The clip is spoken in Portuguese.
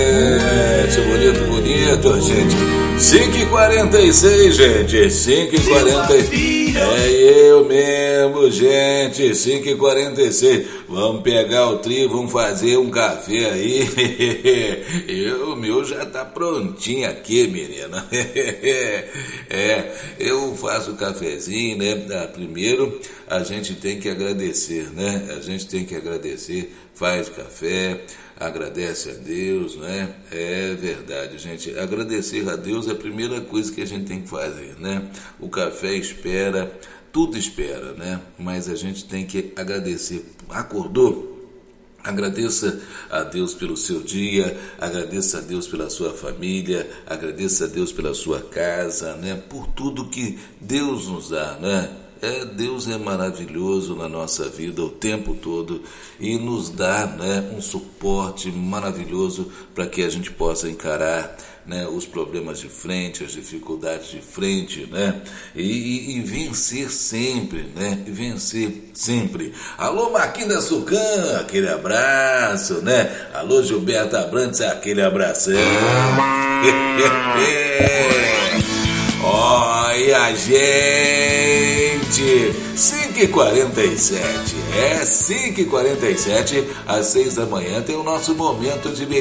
Bonito, bonito, gente. 5h46, gente. 5h46. É eu mesmo, gente. 5h46. Vamos pegar o trio, vamos fazer um café aí. O meu já tá prontinho aqui, menina. Eu faço o cafezinho, né? Primeiro a gente tem que agradecer, né? A gente tem que agradecer. Faz café, agradece a Deus, né? É verdade, gente. Agradecer a Deus é a primeira coisa que a gente tem que fazer, né? O café espera, tudo espera, né? Mas a gente tem que agradecer. Acordou? Agradeça a Deus pelo seu dia, agradeça a Deus pela sua família, agradeça a Deus pela sua casa, né? Por tudo que Deus nos dá, né? Deus é maravilhoso na nossa vida o tempo todo e nos dá, né, um suporte maravilhoso para que a gente possa encarar, né, os problemas de frente, as dificuldades de frente, né, e vencer sempre, né, e vencer sempre. Alô, Marquinhos Sucan, aquele abraço, né? Alô, Gilberto Abrantes, aquele abração. Olha, gente, 5h47, 5h47, às 6 da manhã tem o nosso momento de